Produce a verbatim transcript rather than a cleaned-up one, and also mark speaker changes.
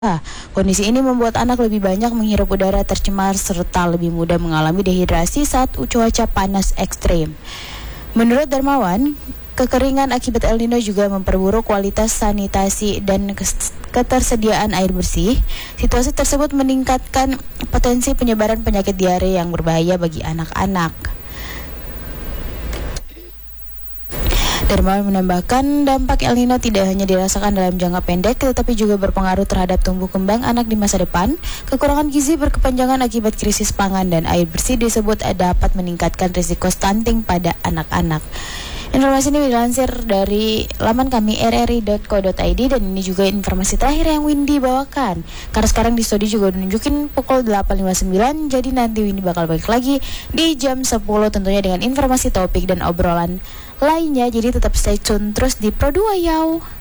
Speaker 1: Kondisi ini membuat anak lebih banyak menghirup udara tercemar serta lebih mudah mengalami dehidrasi saat cuaca panas ekstrim. Menurut Darmawan, kekeringan akibat El Nino juga memperburuk kualitas sanitasi dan ketersediaan air bersih. Situasi tersebut meningkatkan potensi penyebaran penyakit diare yang berbahaya bagi anak-anak. Darmawan menambahkan, dampak El Nino tidak hanya dirasakan dalam jangka pendek, tetapi juga berpengaruh terhadap tumbuh kembang anak di masa depan. Kekurangan gizi berkepanjangan akibat krisis pangan dan air bersih disebut dapat meningkatkan risiko stunting pada anak-anak. Informasi ini dilansir dari laman kami r r i dot co dot i d dan ini juga informasi terakhir yang Windy bawakan. Karena sekarang di studio juga nunjukin pukul delapan lewat lima puluh sembilan, jadi nanti Windy bakal balik lagi di jam sepuluh tentunya dengan informasi topik dan obrolan lainnya. Jadi tetap stay tune terus di Pro dua Yau.